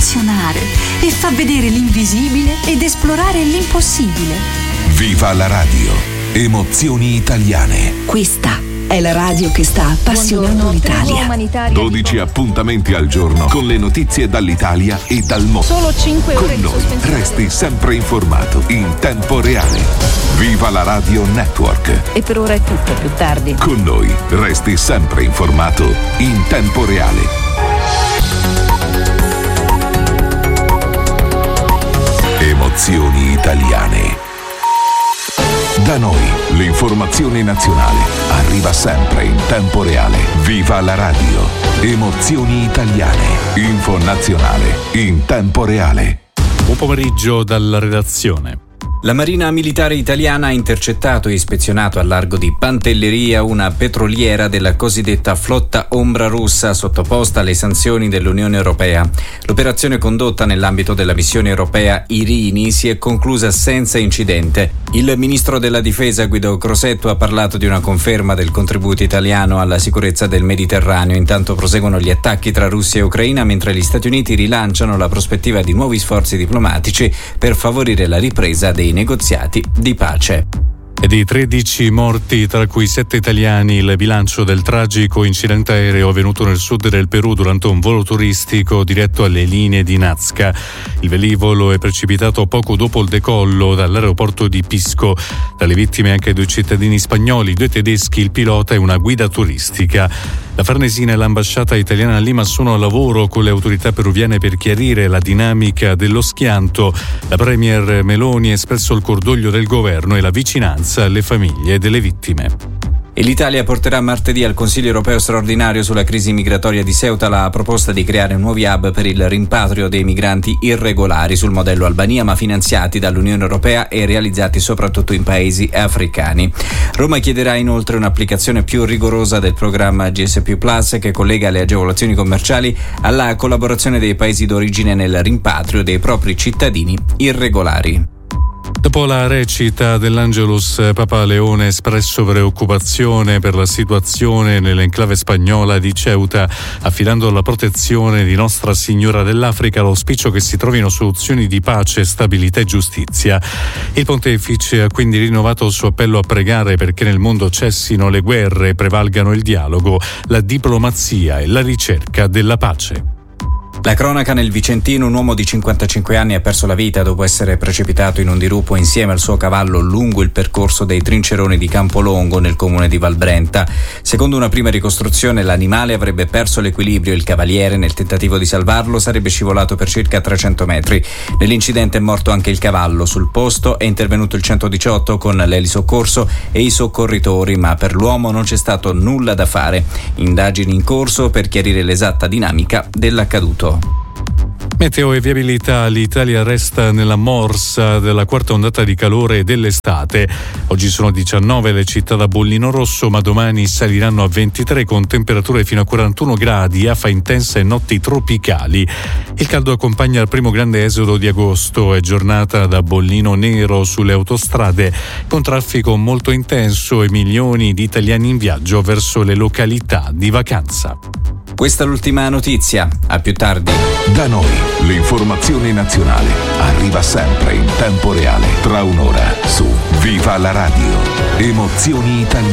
emozionare e fa vedere l'invisibile ed esplorare l'impossibile. Viva la radio, emozioni italiane. Questa è la radio che sta appassionando l'Italia. 12 appuntamenti al giorno con le notizie dall'Italia e dal mondo. Solo 5 ore con di noi sospensione. resti sempre informato in tempo reale. Viva la Radio Network. E per ora è tutto, più tardi. Con noi resti sempre informato in tempo reale. Emozioni italiane. Da noi l'informazione nazionale arriva sempre in tempo reale. Viva la radio. Emozioni italiane. Info nazionale in tempo reale. Buon pomeriggio dalla redazione. La Marina Militare Italiana ha intercettato e ispezionato al largo di Pantelleria una petroliera della cosiddetta flotta ombra russa sottoposta alle sanzioni dell'Unione Europea. L'operazione condotta nell'ambito della missione europea Irini si è conclusa senza incidente. Il ministro della Difesa Guido Crosetto ha parlato di una conferma del contributo italiano alla sicurezza del Mediterraneo. Intanto proseguono gli attacchi tra Russia e Ucraina, mentre gli Stati Uniti rilanciano la prospettiva di nuovi sforzi diplomatici per favorire la ripresa dei negoziati di pace. E di 13 morti, tra cui 7 italiani, il bilancio del tragico incidente aereo avvenuto nel sud del Perù durante un volo turistico diretto alle linee di Nazca. Il velivolo è precipitato poco dopo il decollo dall'aeroporto di Pisco. Tra le vittime anche 2 cittadini spagnoli, 2 tedeschi, il pilota e una guida turistica. La Farnesina e l'ambasciata italiana a Lima sono a lavoro con le autorità peruviane per chiarire la dinamica dello schianto. La premier Meloni ha espresso il cordoglio del governo e la vicinanza alle famiglie delle vittime. E l'Italia porterà martedì al Consiglio europeo straordinario sulla crisi migratoria di Ceuta la proposta di creare nuovi hub per il rimpatrio dei migranti irregolari sul modello Albania, ma finanziati dall'Unione Europea e realizzati soprattutto in paesi africani. Roma chiederà inoltre un'applicazione più rigorosa del programma GSP Plus, che collega le agevolazioni commerciali alla collaborazione dei paesi d'origine nel rimpatrio dei propri cittadini irregolari. Dopo la recita dell'Angelus, Papa Leone ha espresso preoccupazione per la situazione nell'enclave spagnola di Ceuta, affidando alla protezione di Nostra Signora dell'Africa l'auspicio che si trovino soluzioni di pace, stabilità e giustizia. Il pontefice ha quindi rinnovato il suo appello a pregare perché nel mondo cessino le guerre e prevalgano il dialogo, la diplomazia e la ricerca della pace. La cronaca nel Vicentino: un uomo di 55 anni ha perso la vita dopo essere precipitato in un dirupo insieme al suo cavallo lungo il percorso dei Trinceroni di Campolongo nel comune di Valbrenta. Secondo una prima ricostruzione, l'animale avrebbe perso l'equilibrio e il cavaliere, nel tentativo di salvarlo, sarebbe scivolato per circa 300 metri. Nell'incidente è morto anche il cavallo. Sul posto è intervenuto il 118 con l'elisoccorso e i soccorritori, ma per l'uomo non c'è stato nulla da fare. Indagini in corso per chiarire l'esatta dinamica dell'accaduto. Meteo e viabilità: l'Italia resta nella morsa della quarta ondata di calore dell'estate. Oggi sono 19 le città da bollino rosso, ma domani saliranno a 23 con temperature fino a 41 gradi, afa intensa e notti tropicali. Il caldo accompagna il primo grande esodo di agosto. È giornata da bollino nero sulle autostrade, con traffico molto intenso e milioni di italiani in viaggio verso le località di vacanza. Questa è l'ultima notizia. A più tardi. Da noi l'informazione nazionale arriva sempre in tempo reale. Tra un'ora su Viva la radio. Emozioni italiane.